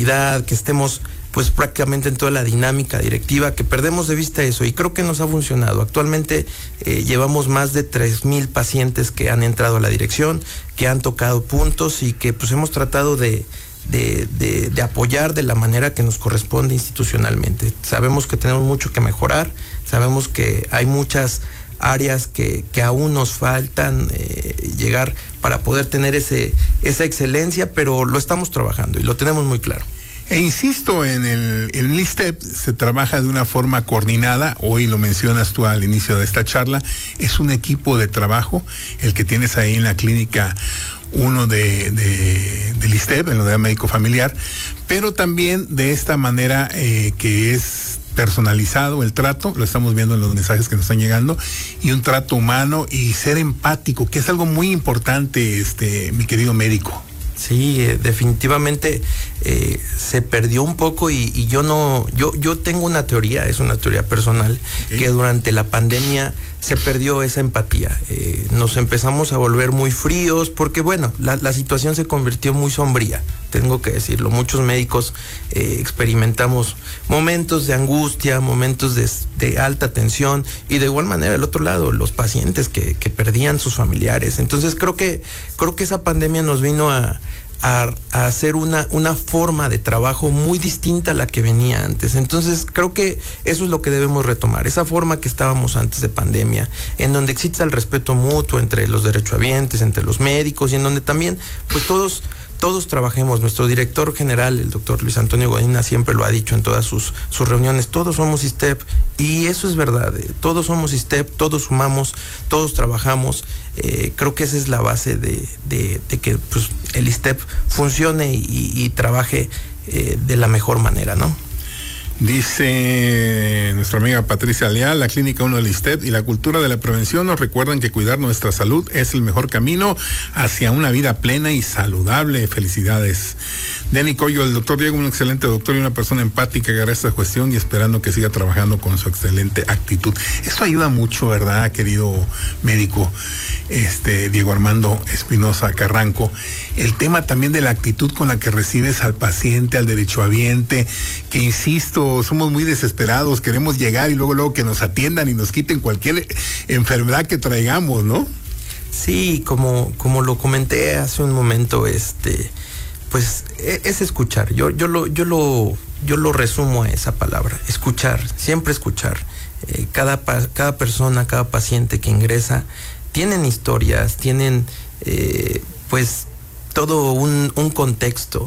seguridad, que estemos pues prácticamente en toda la dinámica directiva, que perdemos de vista eso, y creo que nos ha funcionado. Actualmente llevamos más de 3,000 pacientes que han entrado a la dirección, que han tocado puntos y que pues hemos tratado de apoyar de la manera que nos corresponde institucionalmente. Sabemos que tenemos mucho que mejorar, sabemos que hay muchas áreas que aún nos faltan llegar para poder tener esa excelencia, pero lo estamos trabajando y lo tenemos muy claro. E insisto, en el ISSSTEP se trabaja de una forma coordinada. Hoy lo mencionas tú al inicio de esta charla, es un equipo de trabajo el que tienes ahí en la clínica 1 del ISSSTEP, en la unidad médico familiar, pero también de esta manera que es personalizado el trato, lo estamos viendo en los mensajes que nos están llegando, y un trato humano y ser empático, que es algo muy importante, mi querido médico. Sí, definitivamente se perdió un poco y yo tengo una teoría, es una teoría personal, que durante la pandemia se perdió esa empatía. Nos empezamos a volver muy fríos porque, bueno, la situación se convirtió muy sombría, tengo que decirlo. Muchos médicos experimentamos momentos de angustia, momentos de alta tensión, y de igual manera, del otro lado, los pacientes que perdían sus familiares. Entonces creo que esa pandemia nos vino a hacer una forma de trabajo muy distinta a la que venía antes. Entonces creo que eso es lo que debemos retomar, esa forma que estábamos antes de pandemia, en donde exista el respeto mutuo entre los derechohabientes, entre los médicos, y en donde también pues todos trabajemos. Nuestro director general, el doctor Luis Antonio Godina, siempre lo ha dicho en todas sus reuniones: todos somos ISSSTEP, y eso es verdad, todos somos ISSSTEP, todos sumamos, todos trabajamos. Creo que esa es la base de que pues, el ISSSTEP funcione y trabaje de la mejor manera, ¿no? Dice nuestra amiga Patricia Leal, la clínica 1 del ISSSTEP y la cultura de la prevención nos recuerdan que cuidar nuestra salud es el mejor camino hacia una vida plena y saludable. Felicidades. Denny Coyo, el doctor Diego, un excelente doctor y una persona empática que hará esta cuestión, y esperando que siga trabajando con su excelente actitud. Esto ayuda mucho, ¿verdad, querido médico Diego Armando Espinosa Carranco? El tema también de la actitud con la que recibes al paciente, al derechohabiente, que insisto, somos muy desesperados, queremos llegar y luego que nos atiendan y nos quiten cualquier enfermedad que traigamos, ¿no? Sí, como lo comenté hace un momento, pues es escuchar. Yo lo resumo a esa palabra: escuchar, siempre escuchar. Cada persona, cada paciente que ingresa tienen historias, tienen pues todo un contexto.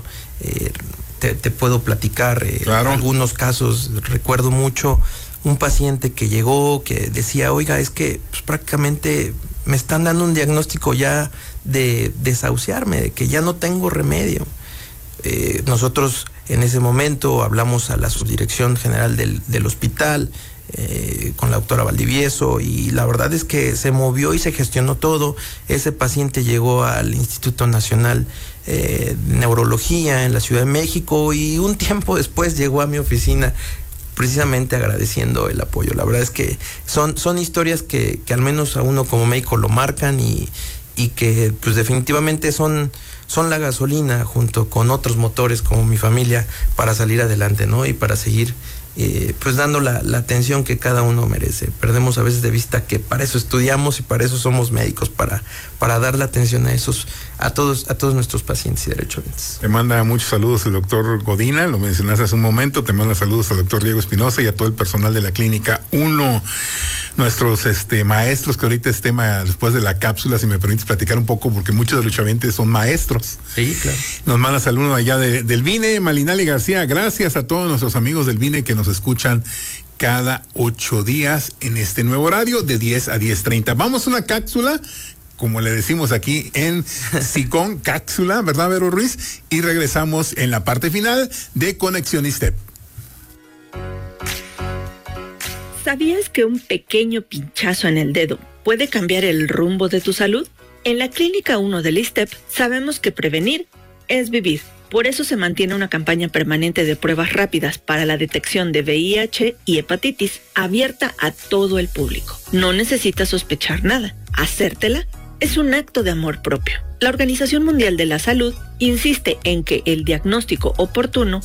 Te puedo platicar claro. Algunos casos. Recuerdo mucho un paciente que llegó, que decía: oiga, es que pues, prácticamente me están dando un diagnóstico ya de desahuciarme, de que ya no tengo remedio. Nosotros en ese momento hablamos a la subdirección general del hospital, con la doctora Valdivieso, y la verdad es que se movió y se gestionó todo. Ese paciente llegó al Instituto Nacional de Neurología en la Ciudad de México, y un tiempo después llegó a mi oficina precisamente agradeciendo el apoyo. La verdad es que son historias que al menos a uno como médico lo marcan, y que pues definitivamente son la gasolina junto con otros motores como mi familia para salir adelante, ¿no? Y para seguir pues dando la atención que cada uno merece. Perdemos a veces de vista que para eso estudiamos y para eso somos médicos, para dar la atención a todos nuestros pacientes y derechohabientes. Te manda muchos saludos el doctor Godina, lo mencionaste hace un momento. Te manda saludos al doctor Diego Espinosa y a todo el personal de la clínica 1. Nuestros maestros, que ahorita es tema después de la cápsula, si me permites platicar un poco, porque muchos derechohabientes son maestros. Sí, claro. Nos manda saludos allá del VINE, Malinali García. Gracias a todos nuestros amigos del VINE que nos escuchan cada 8 días en este nuevo horario de 10 a 10:30. Vamos a una cápsula, como le decimos aquí en SICON, cápsula, ¿verdad, Vero Ruiz? Y regresamos en la parte final de Conexión ISSSTEP. ¿Sabías que un pequeño pinchazo en el dedo puede cambiar el rumbo de tu salud? En la Clínica 1 del ISSSTEP sabemos que prevenir es vivir. Por eso se mantiene una campaña permanente de pruebas rápidas para la detección de VIH y hepatitis abierta a todo el público. No necesitas sospechar nada. Hacértela es un acto de amor propio. La Organización Mundial de la Salud insiste en que el diagnóstico oportuno